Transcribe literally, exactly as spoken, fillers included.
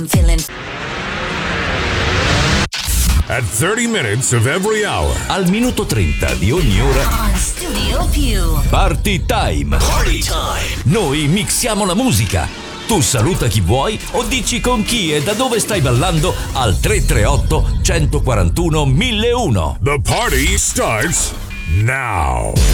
At thirty minutes of every hour. Al minuto trenta di ogni ora. On Studio Più. Party time. Party time. Noi mixiamo la musica. Tu saluta chi vuoi o dici con chi e da dove stai ballando al tre tre otto, uno quattro uno, mille uno. The party starts now.